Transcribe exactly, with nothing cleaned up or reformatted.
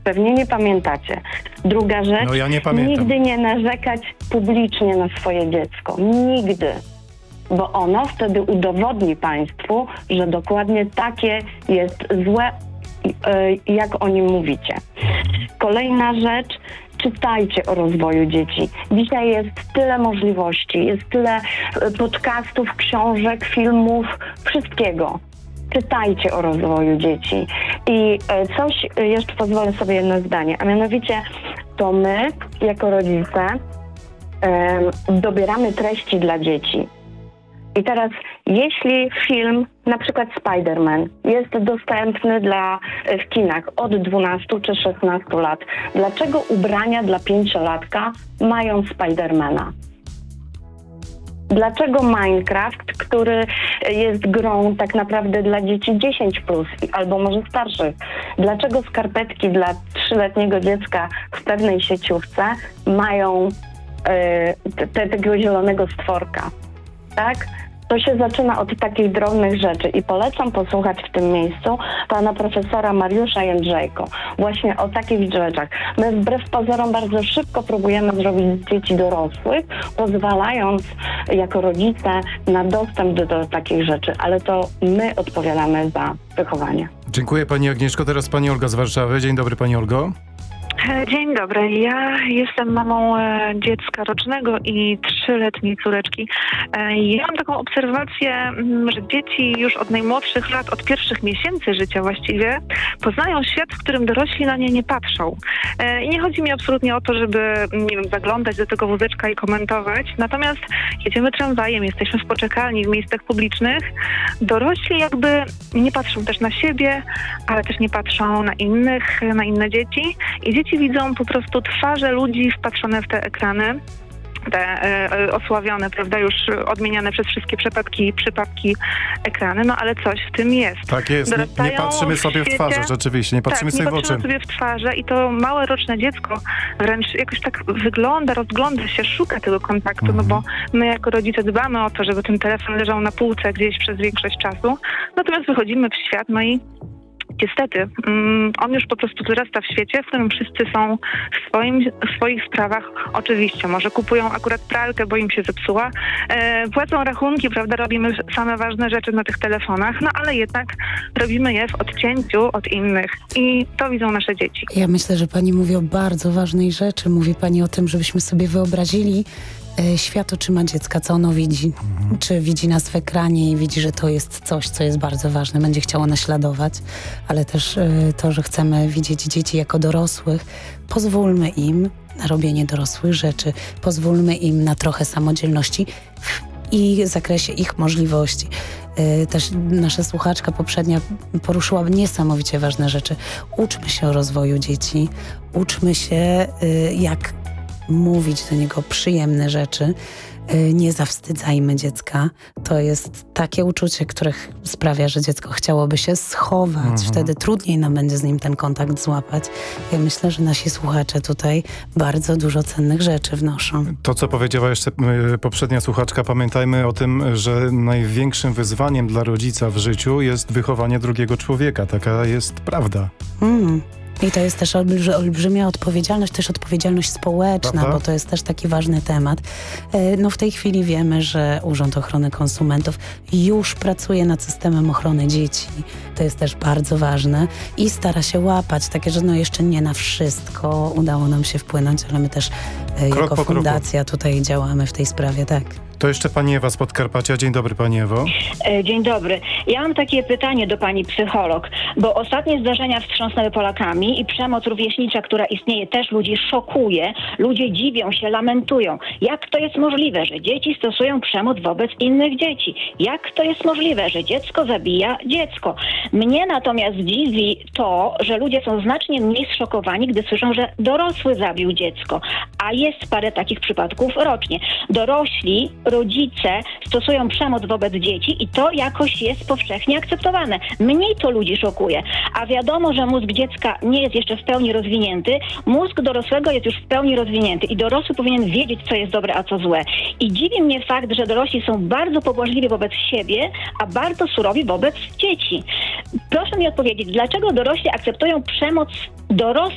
Pewnie nie pamiętacie. Druga rzecz, No ja nie pamiętam. Nigdy nie narzekać publicznie na swoje dziecko. Nigdy. Bo ono wtedy udowodni państwu, że dokładnie takie jest złe, jak o nim mówicie. Kolejna rzecz, czytajcie o rozwoju dzieci. Dzisiaj jest tyle możliwości, jest tyle podcastów, książek, filmów, wszystkiego. Czytajcie o rozwoju dzieci. I coś, jeszcze pozwolę sobie jedno zdanie, a mianowicie to my, jako rodzice, dobieramy treści dla dzieci. I teraz, jeśli film, na przykład Spider-Man, jest dostępny dla, w kinach od dwunastu czy szesnastu lat, dlaczego ubrania dla pięciolatka mają Spidermana? Dlaczego Minecraft, który jest grą tak naprawdę dla dzieci dziesięć plus, albo może starszych, dlaczego skarpetki dla trzyletniego dziecka w pewnej sieciówce mają y, te, takiego zielonego stworka? Tak? To się zaczyna od takich drobnych rzeczy i polecam posłuchać w tym miejscu pana profesora Mariusza Jędrzejko właśnie o takich rzeczach. My wbrew pozorom bardzo szybko próbujemy zrobić z dzieci dorosłych, pozwalając jako rodzice na dostęp do, do takich rzeczy, ale to my odpowiadamy za wychowanie. Dziękuję pani Agnieszko. Teraz pani Olga z Warszawy. Dzień dobry pani Olgo. Dzień dobry. Ja jestem mamą e, dziecka rocznego i trzyletniej córeczki. E, ja mam taką obserwację, m, że dzieci już od najmłodszych lat, od pierwszych miesięcy życia właściwie, poznają świat, w którym dorośli na nie nie patrzą. E, I nie chodzi mi absolutnie o to, żeby, nie wiem, zaglądać do tego wózeczka i komentować. Natomiast jedziemy tramwajem, jesteśmy w poczekalni, w miejscach publicznych. Dorośli jakby nie patrzą też na siebie, ale też nie patrzą na innych, na inne dzieci. I dzieci widzą po prostu twarze ludzi wpatrzone w te ekrany, te e, osławione, prawda, już odmieniane przez wszystkie przypadki, przypadki ekrany, no ale coś w tym jest. Tak jest, nie, nie patrzymy sobie w twarze, rzeczywiście, nie patrzymy tak, sobie nie w oczy. patrzymy sobie w twarze i to małe roczne dziecko wręcz jakoś tak wygląda, rozgląda się, szuka tego kontaktu, mhm. no bo my jako rodzice dbamy o to, żeby ten telefon leżał na półce gdzieś przez większość czasu, natomiast wychodzimy w świat, no i niestety, um, on już po prostu wzrasta w świecie, w którym wszyscy są w, swoim, w swoich sprawach. Oczywiście, może kupują akurat pralkę, bo im się zepsuła, e, płacą rachunki, prawda, robimy same ważne rzeczy na tych telefonach, no ale jednak robimy je w odcięciu od innych i to widzą nasze dzieci. Ja myślę, że pani mówi o bardzo ważnej rzeczy. Mówi pani o tym, żebyśmy sobie wyobrazili świat oczyma dziecka, co ono widzi. Mhm. Czy widzi nas w ekranie i widzi, że to jest coś, co jest bardzo ważne, będzie chciało naśladować, ale też y, to, że chcemy widzieć dzieci jako dorosłych, pozwólmy im na robienie dorosłych rzeczy, pozwólmy im na trochę samodzielności w, i w zakresie ich możliwości. Y, też nasza słuchaczka poprzednia poruszyła niesamowicie ważne rzeczy. Uczmy się o rozwoju dzieci, uczmy się y, jak mówić do niego przyjemne rzeczy. Nie zawstydzajmy dziecka. To jest takie uczucie, które sprawia, że dziecko chciałoby się schować. Mhm. Wtedy trudniej nam będzie z nim ten kontakt złapać. Ja myślę, że nasi słuchacze tutaj bardzo dużo cennych rzeczy wnoszą. To, co powiedziała jeszcze poprzednia słuchaczka, pamiętajmy o tym, że największym wyzwaniem dla rodzica w życiu jest wychowanie drugiego człowieka. Taka jest prawda. Mm. I to jest też olbrzymia odpowiedzialność, też odpowiedzialność społeczna, Prawda? Bo to jest też taki ważny temat. No w tej chwili wiemy, że Urząd Ochrony Konsumentów już pracuje nad systemem ochrony dzieci. To jest też bardzo ważne i stara się łapać takie, że no jeszcze nie na wszystko udało nam się wpłynąć, ale my też Krok jako fundacja kroku. Tutaj działamy w tej sprawie, tak. To jeszcze pani Ewa z Podkarpacia. Dzień dobry pani Ewo. Dzień dobry. Ja mam takie pytanie do pani psycholog, bo ostatnie zdarzenia wstrząsnęły Polakami i przemoc rówieśnicza, która istnieje, też ludzi szokuje. Ludzie dziwią się, lamentują. Jak to jest możliwe, że dzieci stosują przemoc wobec innych dzieci? Jak to jest możliwe, że dziecko zabija dziecko? Mnie natomiast dziwi to, że ludzie są znacznie mniej zszokowani, gdy słyszą, że dorosły zabił dziecko. A jest parę takich przypadków rocznie. Dorośli, rodzice stosują przemoc wobec dzieci i to jakoś jest powszechnie akceptowane. Mniej to ludzi szokuje. A wiadomo, że mózg dziecka nie jest jeszcze w pełni rozwinięty. Mózg dorosłego jest już w pełni rozwinięty i dorosły powinien wiedzieć, co jest dobre, a co złe. I dziwi mnie fakt, że dorośli są bardzo pobłażliwi wobec siebie, a bardzo surowi wobec dzieci. Proszę mi odpowiedzieć, dlaczego dorośli akceptują przemoc dorosłych